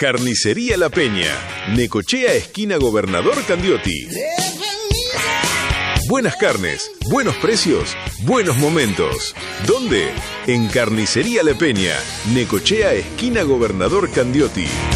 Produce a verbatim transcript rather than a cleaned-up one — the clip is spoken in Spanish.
Carnicería La Peña, Necochea, esquina Gobernador Candioti. Buenas carnes, buenos precios, buenos momentos. ¿Dónde? En Carnicería La Peña, Necochea, esquina Gobernador Candioti.